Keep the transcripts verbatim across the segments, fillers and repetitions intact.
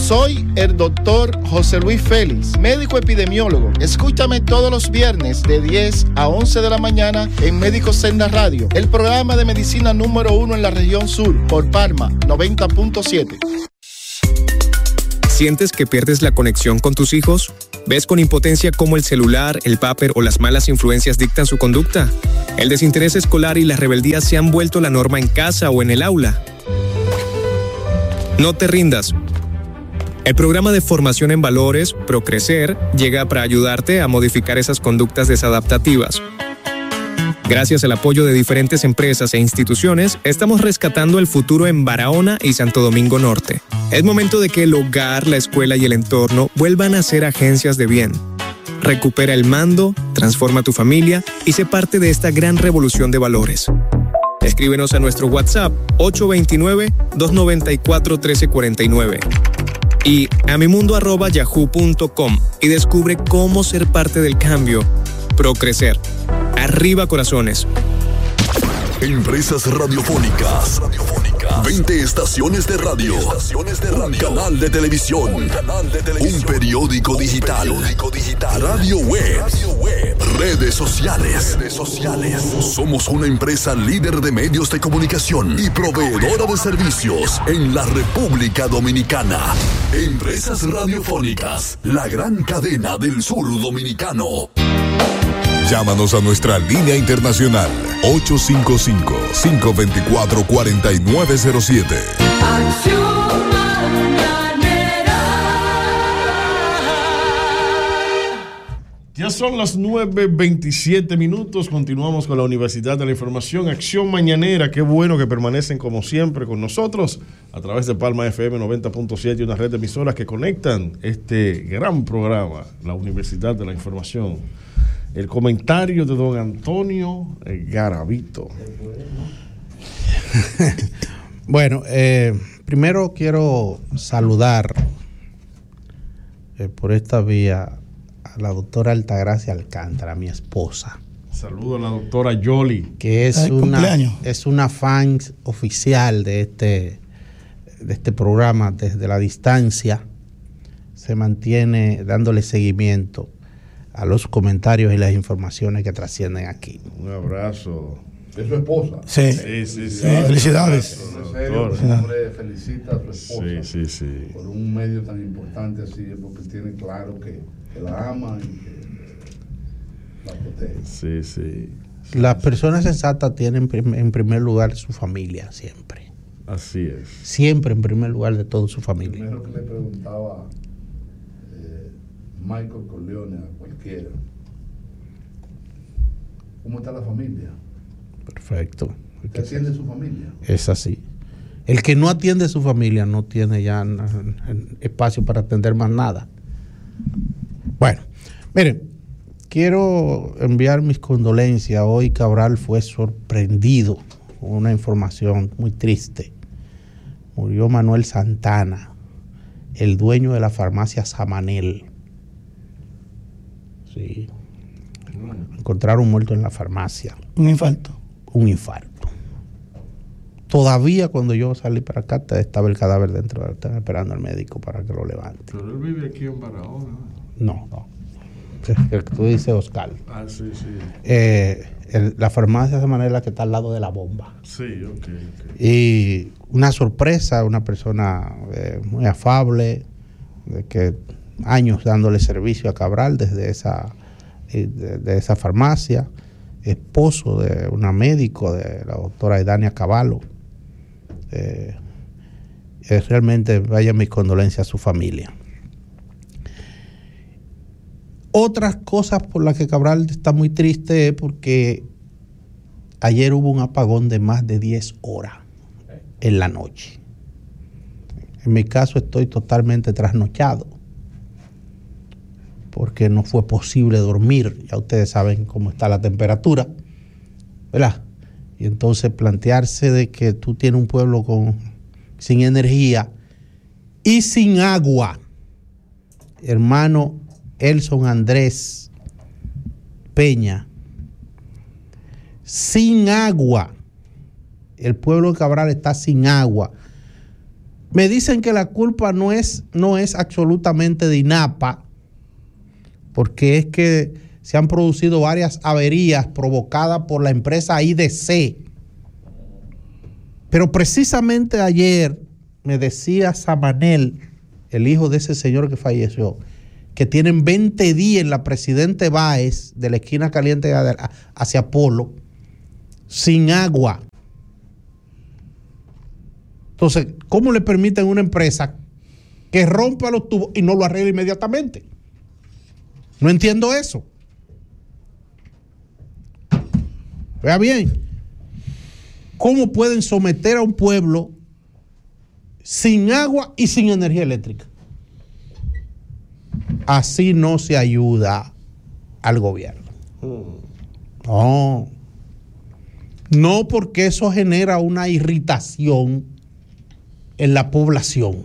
Soy el doctor José Luis Félix, médico epidemiólogo. Escúchame todos los viernes de diez a once de la mañana en Médico Senda Radio, el programa de medicina número uno en la región sur, por Parma noventa punto siete. ¿Sientes que pierdes la conexión con tus hijos? ¿Ves con impotencia cómo el celular, el vapor o las malas influencias dictan su conducta? ¿El desinterés escolar y la rebeldía se han vuelto la norma en casa o en el aula? No te rindas. El programa de formación en valores, Procrecer, llega para ayudarte a modificar esas conductas desadaptativas. Gracias al apoyo de diferentes empresas e instituciones, estamos rescatando el futuro en Barahona y Santo Domingo Norte. Es momento de que el hogar, la escuela y el entorno vuelvan a ser agencias de bien. Recupera el mando, transforma tu familia y sé parte de esta gran revolución de valores. Escríbenos a nuestro WhatsApp ocho dos nueve, dos nueve cuatro, uno tres cuatro nueve y a mimundo arroba yahoo punto com y descubre cómo ser parte del cambio. Procrecer. Arriba corazones. Empresas radiofónicas. veinte estaciones de radio. Estaciones de radio. Un canal de televisión. Un, canal de televisión. Un periódico digital. Un periódico digital. Radio web. Radio web. Redes sociales. Redes sociales. Somos una empresa líder de medios de comunicación y proveedora de servicios en la República Dominicana. Empresas radiofónicas. La gran cadena del sur dominicano. Llámanos a nuestra línea internacional ocho cinco cinco, cinco dos cuatro, cuatro nueve cero siete. Acción Mañanera. Ya son las nueve veintisiete minutos. Continuamos con la Universidad de la Información, Acción Mañanera. Qué bueno que permanecen como siempre con nosotros a través de Palma F M noventa punto siete y una red de emisoras que conectan este gran programa, la Universidad de la Información. El comentario de don Antonio Garavito. Bueno, eh, primero quiero saludar eh, por esta vía a la doctora Altagracia Alcántara, mi esposa. Saludo a la doctora Yoli, que es una, es una fan oficial de este, de este programa desde la distancia. Se mantiene dándole seguimiento a los comentarios y las informaciones que trascienden aquí. Un abrazo. ¿Es su esposa? Sí. Sí, sí, sí. Felicidades. En serio, el hombre felicita a su esposa. Sí, sí, sí. Por un medio tan importante así, porque tiene claro que, que la ama y que la protege. Sí, sí. Las personas sensatas tienen en primer lugar su familia, siempre. Así es. Siempre en primer lugar de toda su familia. Primero que le preguntaba eh, Michael Corleone a cualquiera, ¿cómo está la familia? Perfecto. ¿Qué atiende su familia? Es así. El que no atiende a su familia no tiene ya espacio para atender más nada. Bueno, miren, quiero enviar mis condolencias. Hoy Cabral fue sorprendido con una información muy triste. Murió Manuel Santana, el dueño de la farmacia Samanel. Sí. Encontraron muerto en la farmacia. Un infarto. Un infarto. Todavía cuando yo salí para acá estaba el cadáver dentro, estaba esperando al médico para que lo levante. Pero él vive aquí en Barahona. No, no. El que tú dices, Oscar. Ah, sí, sí. Eh, el, la farmacia de manera que está al lado de la bomba. Sí, ok, ok. Y una sorpresa, una persona eh, muy afable, de que años dándole servicio a Cabral desde esa, de, de esa farmacia, esposo de una médico, de la doctora Idania Cavallo. Eh, eh, realmente vaya mis condolencias a su familia. Otras cosas por las que Cabral está muy triste es porque ayer hubo un apagón de más de diez horas en la noche. En mi caso estoy totalmente trasnochado porque no fue posible dormir. Ya ustedes saben cómo está la temperatura, ¿verdad? Y entonces plantearse de que tú tienes un pueblo con, sin energía y sin agua, hermano Elson Andrés Peña, sin agua. El pueblo de Cabral está sin agua. Me dicen que la culpa no es, no es absolutamente de INAPA, porque es que se han producido varias averías provocadas por la empresa I D C. Pero precisamente ayer me decía Samanel, el hijo de ese señor que falleció, que tienen veinte días en la Presidente Báez de la esquina caliente hacia Polo sin agua. Entonces, ¿cómo le permiten a una empresa que rompa los tubos y no lo arregle inmediatamente? No entiendo eso. Vea bien, ¿cómo pueden someter a un pueblo sin agua y sin energía eléctrica? Así no se ayuda al gobierno. No. No, porque eso genera una irritación en la población.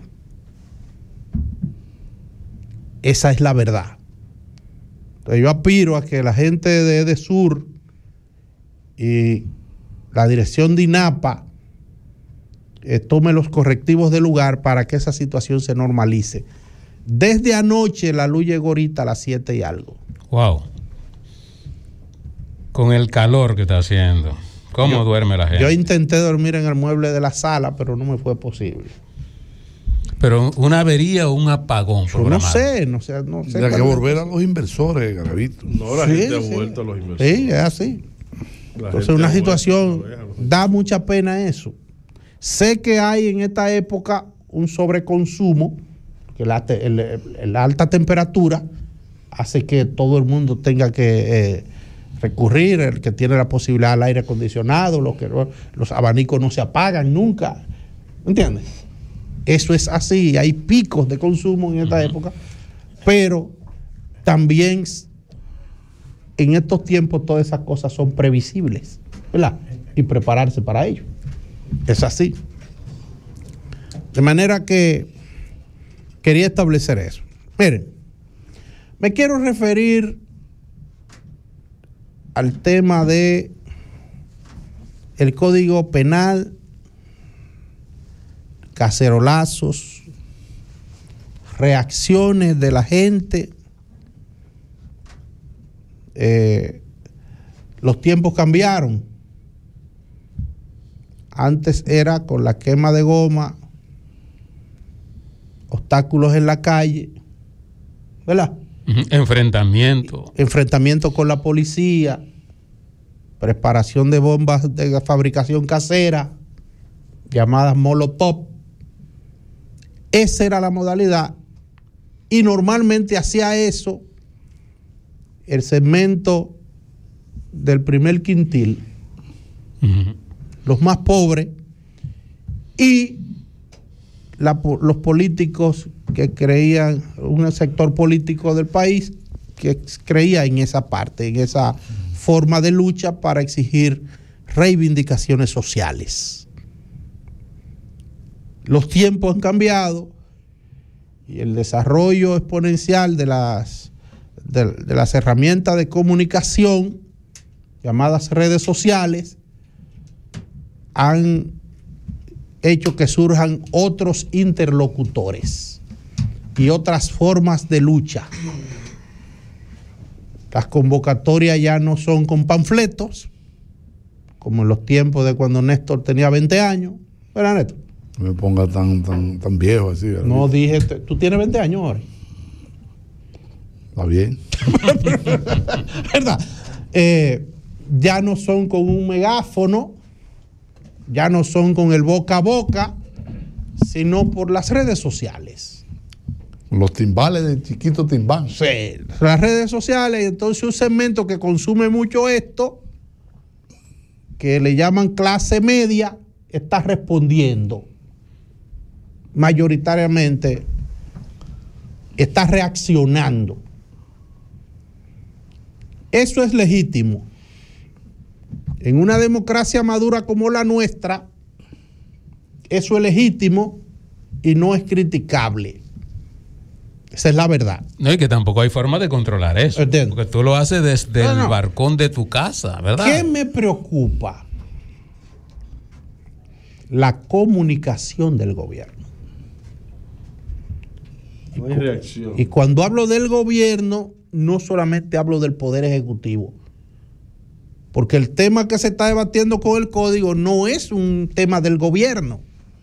Esa es la verdad. Entonces yo aspiro a que la gente de EDESUR y la dirección de INAPA eh, tome los correctivos del lugar para que esa situación se normalice. Desde anoche la luz llegó ahorita a las siete y algo. Wow. Con el calor que está haciendo. ¿Cómo yo, duerme la gente? Yo intenté dormir en el mueble de la sala, pero no me fue posible. Pero una avería o un apagón. Yo no sé, no sé, no sé. Hay que volver a los inversores, Garavito. No, la Sí, gente sí. ha vuelto a los inversores. Sí, es así. La Entonces gente una ha situación vuelto, da mucha pena eso. Sé que hay en esta época un sobreconsumo, que la, el, el, la alta temperatura hace que todo el mundo tenga que eh, recurrir, el que tiene la posibilidad al aire acondicionado, los que los abanicos no se apagan nunca, ¿entiendes? Eso es así, hay picos de consumo en esta uh-huh. época, pero también en estos tiempos todas esas cosas son previsibles, ¿verdad? Y prepararse para ello. Es así. De manera que quería establecer eso. Miren, me quiero referir al tema de el Código Penal, cacerolazos, reacciones de la gente. Eh, los tiempos cambiaron. Antes era con la quema de goma, obstáculos en la calle, ¿verdad? Uh-huh. Enfrentamiento. Enfrentamiento con la policía, preparación de bombas de fabricación casera, llamadas Molotov. Esa era la modalidad. Y normalmente hacía eso el segmento del primer quintil, uh-huh. los más pobres, y la, los políticos que creían, un sector político del país que creía en esa parte, en esa forma de lucha para exigir reivindicaciones sociales. Los tiempos han cambiado y el desarrollo exponencial de las, de, de las herramientas de comunicación llamadas redes sociales han hecho que surjan otros interlocutores y otras formas de lucha. Las convocatorias ya no son con panfletos, como en los tiempos de cuando Néstor tenía veinte años. ¿Verdad, Néstor? No me ponga tan, tan, tan viejo así. ¿verdad? No dije, tú tienes veinte años ahora. Está bien. ¿Verdad? Eh, ya no son con un megáfono, ya no son con el boca a boca, sino por las redes sociales. Los timbales de chiquito timbán. Sí, las redes sociales. Entonces un segmento que consume mucho esto, que le llaman clase media, está respondiendo mayoritariamente, está reaccionando. Eso es legítimo. En una democracia madura como la nuestra, eso es legítimo y no es criticable. Esa es la verdad. No, y que tampoco hay forma de controlar eso. Entiendo. Porque tú lo haces desde no, no. el balcón de tu casa, ¿verdad? ¿Qué me preocupa? La comunicación del gobierno. No hay reacción. Y cuando hablo del gobierno, no solamente hablo del Poder Ejecutivo. Porque el tema que se está debatiendo con el código no es un tema del gobierno,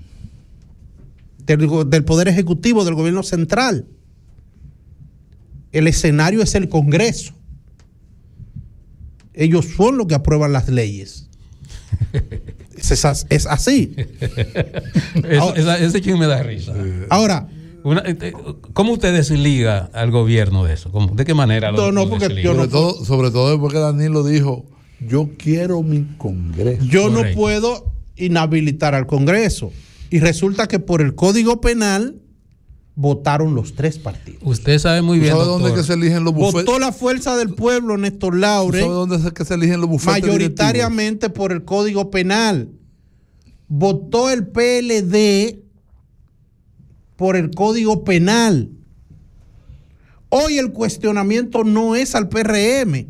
del, del Poder Ejecutivo, del gobierno central. El escenario es el Congreso. Ellos son los que aprueban las leyes. Es, es así. Ahora, ese quien me da risa. Ahora, Una, ¿cómo usted desliga al gobierno de eso? ¿Cómo, ¿De qué manera no, lo, no, lo porque desliga? yo no, sobre, todo, sobre todo después que Danilo dijo, yo quiero mi Congreso. Yo Correcto. no puedo inhabilitar al Congreso. Y resulta que por el Código Penal votaron los tres partidos. Usted sabe muy bien, ¿Sabe doctor, dónde es que se eligen los bufetes? Votó la Fuerza del Pueblo, Néstor Laure, ¿Sabe dónde es que se eligen los bufetes mayoritariamente directivos? Por el Código Penal. Votó el P L D por el Código Penal. Hoy el cuestionamiento no es al P R M,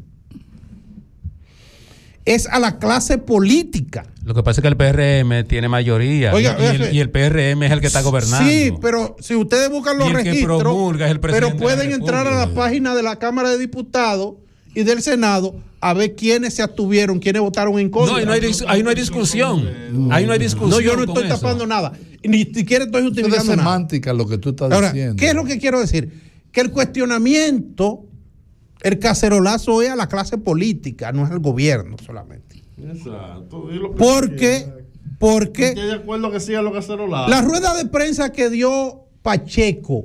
es a la clase política. Lo que pasa es que el P R M tiene mayoría. Oiga, y, el, oiga, y el P R M es el que está gobernando. Sí, pero si ustedes buscan los Y el que registros, promulga es el presidente pero pueden de la entrar a la República. página de la Cámara de Diputados y del Senado a ver quiénes se abstuvieron, quiénes votaron en contra. No, ahí no hay, dis- ahí no hay discusión. Ahí no hay discusión. No, yo no con estoy eso. tapando nada. Ni siquiera estoy Eso es justificando nada. semántica lo que tú estás Ahora, diciendo. ¿qué es lo que quiero decir? Que el cuestionamiento, el cacerolazo es a la clase política, no es al gobierno solamente. Exacto. Y lo que Porque, quiera. porque Estoy de acuerdo que siga lo que hacer Olá. la rueda de prensa que dio Pacheco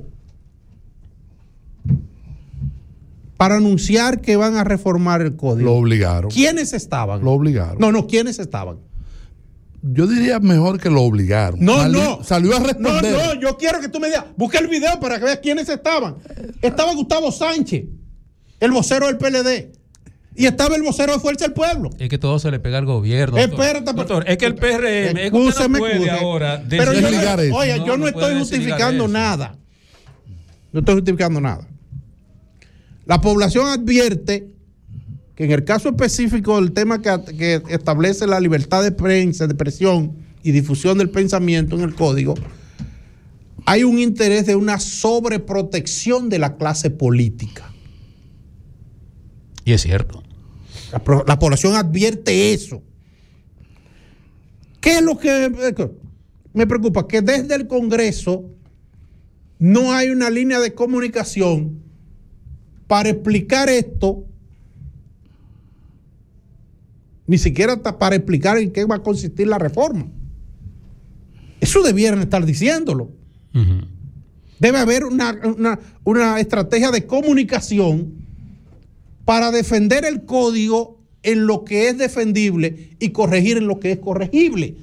para anunciar que van a reformar el código. Lo obligaron. ¿Quiénes estaban? Lo obligaron. No, no, ¿quiénes estaban? Yo diría mejor que lo obligaron. No, Salió- no. Salió a No, responder. no, yo quiero que tú me digas, busca el video para que veas quiénes estaban. Estaba Gustavo Sánchez, el vocero del P L D. Y estaba el vocero de Fuerza del Pueblo. Es que todo se le pega al gobierno. doctor. Espérate, Doctor, es que el P R M es que usted Excúseme, no puede excúseme. ahora Pero yo desligar no, eso. oye, No, yo no, no estoy puede desligar justificando eso. nada. No estoy justificando nada. La población advierte que en el caso específico del tema que, que establece la libertad de prensa, de expresión y difusión del pensamiento en el código, hay un interés de una sobreprotección de la clase política. Y es cierto. La, pro- la población advierte eso. ¿Qué es lo que eh, me preocupa? Que desde el Congreso no hay una línea de comunicación para explicar esto, ni siquiera hasta para explicar en qué va a consistir la reforma. Eso debieran estar diciéndolo. Ujú. Debe haber una, una, una estrategia de comunicación para defender el código en lo que es defendible y corregir en lo que es corregible.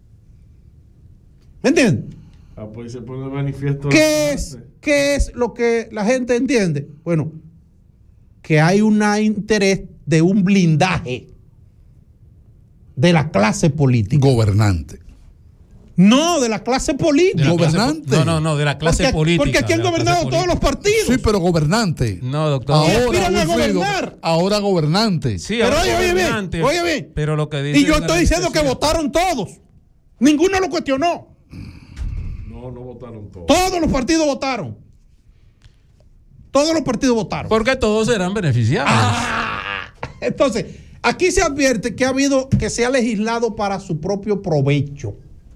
¿Me entiendes? Ah, pues se pone de manifiesto. ¿Qué es, ¿Qué es lo que la gente entiende? Bueno, que hay un interés de un blindaje de la clase política. Gobernante. No, de la clase De política. la clase- Gobernante. no, no, no, de la clase porque, política. porque aquí han de la clase gobernado todos los política. partidos. Sí, pero gobernante. No, doctor. Ahora, Ahora, aspiran a Wilfrido, gobernar. ahora gobernante. Sí, Pero ahora oye, oye bien, gobernante, oye bien. Pero lo que dice Y yo el estoy diciendo que analista es votaron todos. Ninguno lo cuestionó. No, no votaron todos. Todos los partidos votaron. Todos los partidos votaron. porque todos serán beneficiados. Ah, entonces, aquí se advierte que ha habido, que se ha legislado para su propio provecho.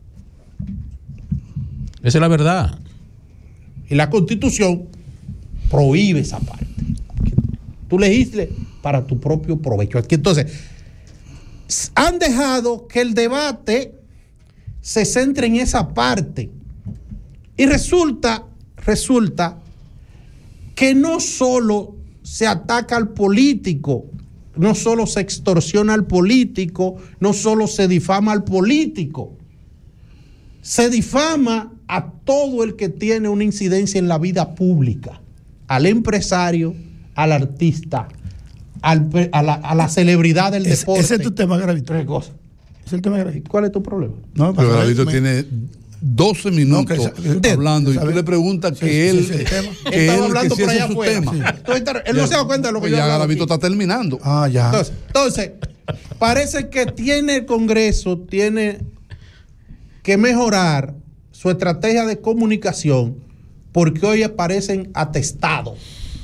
Esa es la verdad. Y la Constitución prohíbe esa parte. Que tú legisles para tu propio provecho. Aquí, entonces, s- han dejado que el debate se centre en esa parte. Y resulta, resulta que no solo se ataca al político, no solo se extorsiona al político, no solo se difama al político, se difama a todo el que tiene una incidencia en la vida pública, al empresario, al artista, al, pe- a, la, a la celebridad del Es- deporte. ese es tu tema, Gravito. Tres cosas. Ese es el tema, Gravito. ¿Cuál es tu problema? No, Pero para Gravito saber, me- tiene doce minutos No, que sa- hablando y tú sabe- le preguntas sí, que sí, él, sí, el tema. que Estaba él, hablando que si por ese allá es su afuera. tema. Sí. Entonces, él no se da cuenta de lo que Pues yo he ya hablado Gravito aquí. está terminando. Ah, ya. Entonces, entonces, parece que tiene el Congreso, tiene que mejorar su estrategia de comunicación porque hoy aparecen atestados.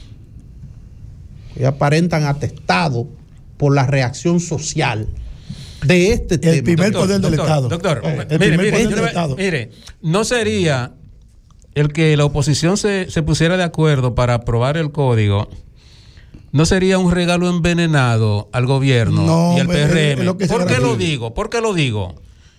Hoy aparentan atestados por la reacción social de este el tema. El primer doctor, poder del doctor, Estado. Doctor, el mire, primer mire, poder yo del le- Estado. mire, no sería el que la oposición se, se pusiera de acuerdo para aprobar el código. ¿No sería un regalo envenenado al gobierno No, y al hombre, P R es M? lo que se ¿Por qué garantiza. lo digo? ¿Por qué lo digo?